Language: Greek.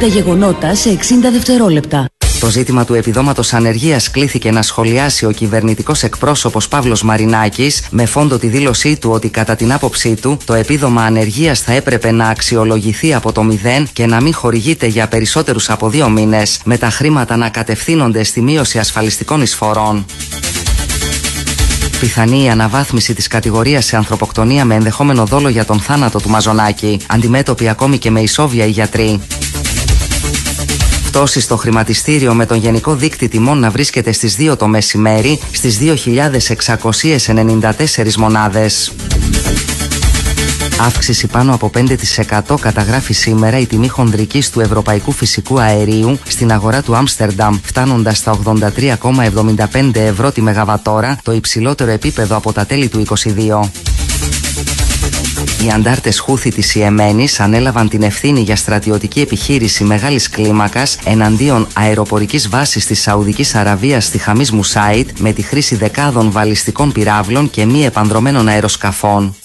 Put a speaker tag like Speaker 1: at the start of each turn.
Speaker 1: τα γεγονότα σε 60 δευτερόλεπτα.
Speaker 2: Το ζήτημα του επιδόματος ανεργίας κλήθηκε να σχολιάσει ο κυβερνητικός εκπρόσωπος Παύλος Μαρινάκης, με φόντο τη δήλωσή του ότι κατά την άποψή του το επίδομα ανεργίας θα έπρεπε να αξιολογηθεί από το 0 και να μην χορηγείται για περισσότερους από 2 μήνες, με τα χρήματα να κατευθύνονται στη μείωση ασφαλιστικών εισφορών. Πιθανή η αναβάθμιση της κατηγορίας σε ανθρωποκτονία με ενδεχόμενο δόλο για τον θάνατο του Μαζονάκη, αντιμέτωποι ακόμη και με ισόβια οι γιατροί. Πτώση στο χρηματιστήριο με τον γενικό δείκτη τιμών να βρίσκεται στις 2 το μεσημέρι στις 2.694 μονάδες. Αύξηση πάνω από 5% καταγράφει σήμερα η τιμή χονδρικής του ευρωπαϊκού φυσικού αερίου στην αγορά του Άμστερνταμ, φτάνοντας στα 83,75 ευρώ τη μεγαβατόρα, το υψηλότερο επίπεδο από τα τέλη του 2022. Οι αντάρτες Χούθη της Ιεμένης ανέλαβαν την ευθύνη για στρατιωτική επιχείρηση μεγάλης κλίμακας εναντίον αεροπορικής βάσης της Σαουδικής Αραβίας στη Χαμίς Μουσάιτ με τη χρήση δεκάδων βαλιστικών πυράβλων και μη επανδρωμένων αεροσκαφών.